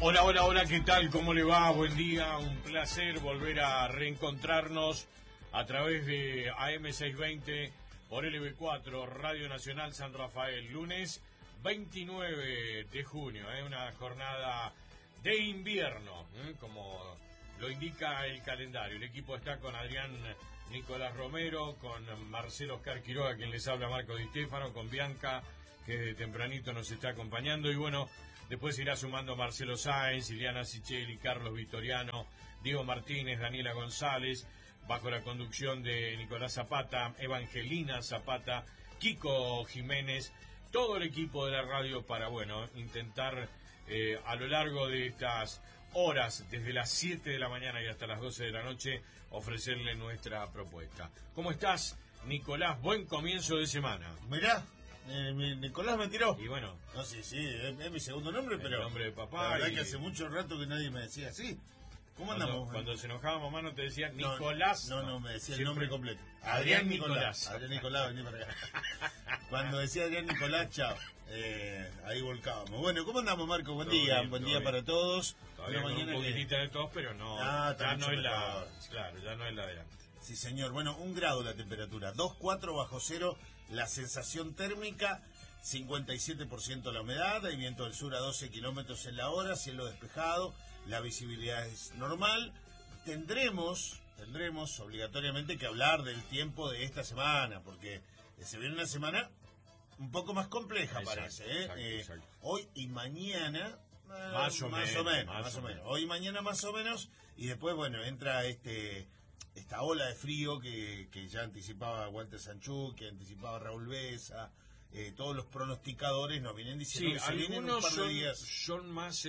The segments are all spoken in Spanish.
Hola, hola, hola, ¿qué tal? ¿Cómo le va? Buen día, un placer volver a reencontrarnos a través de AM620 por LB4, Radio Nacional San Rafael, lunes 29 de junio, una jornada de invierno, como lo indica el calendario. El equipo está con Adrián Nicolás Romero, con Marcelo Oscar Quiroga, quien les habla Marco Di Stefano, con Bianca, que de tempranito nos está acompañando, y bueno, después irá sumando Marcelo Sáenz, Ileana Sicheli, Carlos Vitoriano, Diego Martínez, Daniela González, bajo la conducción de Nicolás Zapata, Evangelina Zapata, Kiko Jiménez, todo el equipo de la radio para, bueno, intentar a lo largo de estas horas, desde las 7 de la mañana y hasta las 12 de la noche, ofrecerle nuestra propuesta. ¿Cómo estás, Nicolás? Buen comienzo de semana. Mirá, Nicolás me tiró. Y bueno, no sé, sí, es mi segundo nombre, pero el nombre de papá. La verdad y que hace mucho rato que nadie me decía así. ¿Cómo andamos? Cuando se enojaba mamá no te decía Nicolás. No, me decía siempre el nombre completo. Adrián Nicolás. Adrián Nicolás, vení para acá. Cuando decía Adrián Nicolás, chao. Ahí volcábamos. Bueno, ¿cómo andamos, Marco? Buen día, bien, buen día bien para todos. Todavía con un poquitito de tos, pero no, ya no es la, claro, ya no es la de antes. Sí, señor. Bueno, 1 grado la temperatura, 2,4 bajo cero la sensación térmica, 57% la humedad, hay viento del sur a 12 kilómetros en la hora, cielo despejado, la visibilidad es normal. Tendremos obligatoriamente que hablar del tiempo de esta semana, porque se viene una semana un poco más compleja, exacto, parece. Exacto. Hoy y mañana más o menos. Hoy y mañana más o menos, y después, bueno, entra esta ola de frío que ya anticipaba Walter Sanchuk, que anticipaba Raúl Besa. Todos los pronosticadores nos vienen diciendo sí, que se vienen un par de días. Son más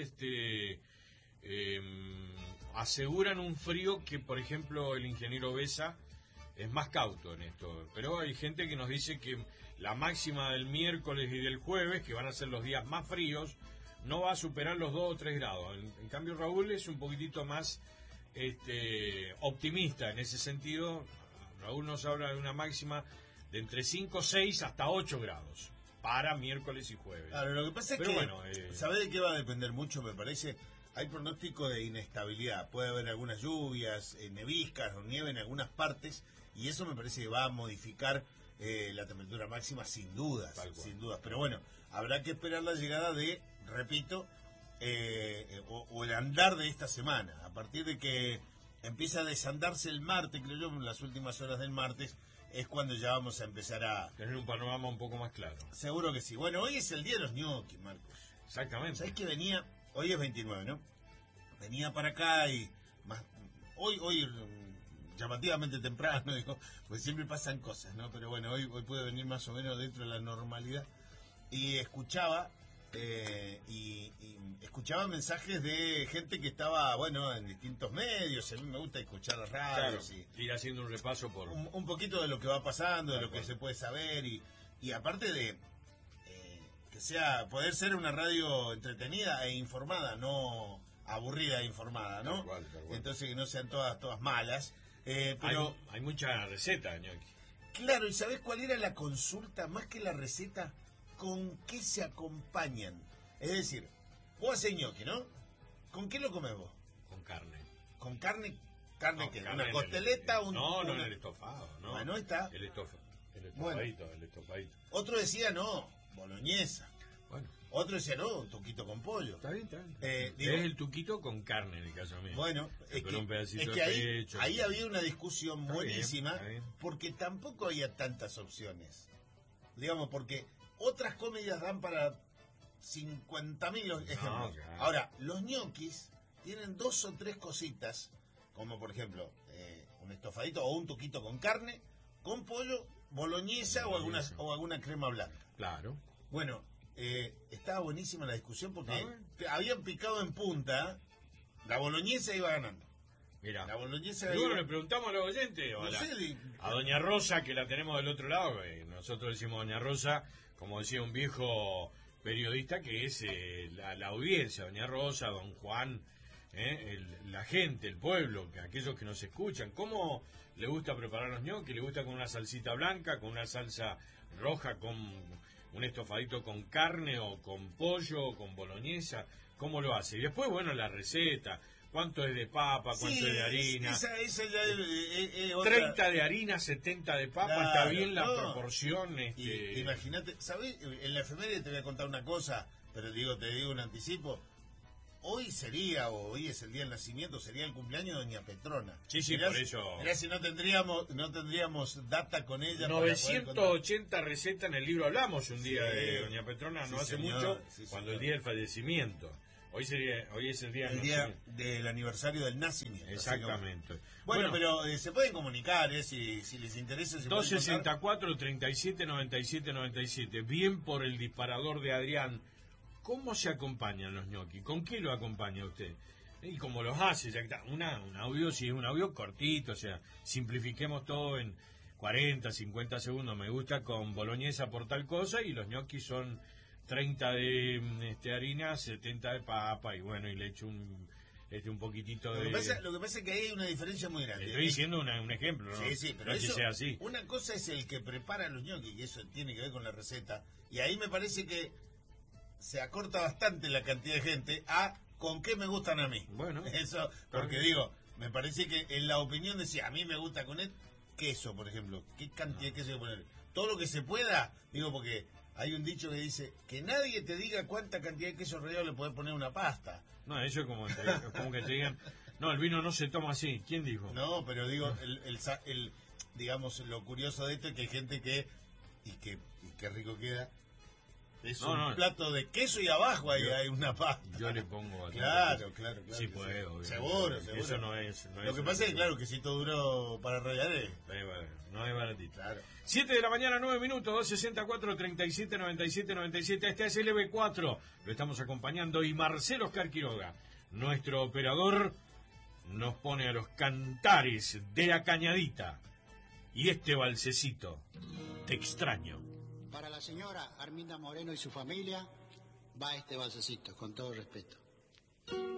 aseguran un frío que, por ejemplo, el ingeniero Besa es más cauto en esto, pero hay gente que nos dice que la máxima del miércoles y del jueves, que van a ser los días más fríos, no va a superar los 2 o 3 grados. En cambio, Raúl es un poquitito más optimista en ese sentido. Raúl nos habla de una máxima de entre 5, 6 hasta 8 grados para miércoles y jueves. Claro, lo que pasa es que, bueno, ¿sabés de qué va a depender mucho, me parece? Hay pronóstico de inestabilidad, puede haber algunas lluvias, neviscas o nieve en algunas partes, y eso me parece que va a modificar la temperatura máxima sin dudas, pero bueno, habrá que esperar la llegada de, repito, o el andar de esta semana, a partir de que empieza a desandarse el martes, creo yo, en las últimas horas del martes, es cuando ya vamos a empezar a tener un panorama un poco más claro. Seguro que sí. Bueno, hoy es el día de los ñoquis, Marcos. Exactamente. ¿Sabés que venía? Hoy es 29, ¿no? Venía para acá y hoy llamativamente temprano, digo, pues siempre pasan cosas, ¿no? Pero bueno, hoy puede venir más o menos dentro de la normalidad. Y escuchaba escuchaba mensajes de gente que estaba, bueno, en distintos medios. A mí me gusta escuchar las radios, claro, ir haciendo un repaso por un poquito de lo que va pasando, de lo que se puede saber, y aparte de que sea, poder ser una radio entretenida e informada, no aburrida e informada, ¿no? Tal cual. Entonces que no sean todas malas, pero hay mucha receta, ñoqui. Claro, ¿y sabés cuál era la consulta? Más que la receta, ¿con qué se acompañan? Es decir, vos haces ñoqui, ¿no? ¿Con qué lo comes vos? Con carne. ¿Con carne? ¿Carne ¿Qué? carne ¿Una costeleta? No, en el estofado, ¿no? Ah, ¿no está? El estofadito, bueno, el estofadito. Otro decía, no, boloñesa. Bueno. Otro decía, no, un tuquito con pollo. Está bien. Es el tuquito con carne, en el caso mío. Bueno, es que ahí había una discusión buenísima, bien. Porque tampoco había tantas opciones. Digamos, porque otras comidas dan para 50.000 ejemplos. No, claro. Ahora, los ñoquis tienen 2 o 3 cositas, como por ejemplo, un estofadito o un tuquito con carne, con pollo, boloñesa o alguna crema blanca. Claro. Bueno, estaba buenísima la discusión porque habían picado en punta, la boloñesa iba ganando. Mira, la boloñesa y bueno, le preguntamos a los oyentes, a Doña Rosa, que la tenemos del otro lado, nosotros decimos Doña Rosa, como decía un viejo periodista, que es la audiencia, Doña Rosa, Don Juan, la gente, el pueblo, aquellos que nos escuchan, ¿cómo le gusta preparar los ñoquis? ¿Le gusta con una salsita blanca, con una salsa roja, con un estofadito con carne o con pollo o con boloñesa, ¿cómo lo hace? Y después, bueno, la receta, cuánto es de papa, cuánto es de harina. Esa ya es 30 de harina, 70 de papa, claro, está bien la proporción. Imagínate, ¿sabés? En la efeméride te voy a contar una cosa, pero te digo un anticipo. Hoy es el día del nacimiento, sería el cumpleaños de Doña Petrona. Sí, mirá, por eso. Mirá si no tendríamos data con ella. 980 recetas en el libro, hablamos un día de Doña Petrona, no hace mucho, cuando el día del fallecimiento. Hoy es el día del aniversario del nacimiento. Exactamente. Bueno, pero se pueden comunicar, si les interesa. 264-3797-97. Bien por el disparador de Adrián. ¿Cómo se acompañan los ñoquis? ¿Con qué lo acompaña usted? ¿Y cómo los hace? Ya que está, un audio, sí, un audio cortito, o sea, simplifiquemos todo en 40, 50 segundos. Me gusta con boloñesa por tal cosa, y los ñoquis son 30 de harina, 70 de papa, y bueno, y le echo un poquitito de... Lo que pasa es que ahí hay una diferencia muy grande. Estoy diciendo un ejemplo, ¿no? Sí, pero no eso, que sea así. Una cosa es el que prepara los ñoquis, y eso tiene que ver con la receta, y ahí me parece que se acorta bastante la cantidad de gente a con qué me gustan a mí. Bueno. Eso, porque me parece que en la opinión decía, a mí me gusta con queso, por ejemplo. ¿Qué cantidad de queso hay que poner? Todo lo que se pueda, porque hay un dicho que dice que nadie te diga cuánta cantidad de queso rallado le puede poner a una pasta. No, eso es como que te digan, no, el vino no se toma así. ¿Quién dijo? No, pero digamos, lo curioso de esto es que hay gente que, y qué rico queda, es un plato de queso y abajo hay una pasta. Yo le pongo... Claro. Sí, puedo. Seguro. Eso no es lo que pasa es que, claro, quesito duro para rallar no es baratito. Claro. 7 de la mañana, 9 minutos, 264-3797-97. Este es LB4. Lo estamos acompañando. Y Marcelo Oscar Quiroga, nuestro operador, nos pone a los cantares de la cañadita. Y este balsecito, Te extraño. Para la señora Arminda Moreno y su familia va este balsecito, con todo respeto.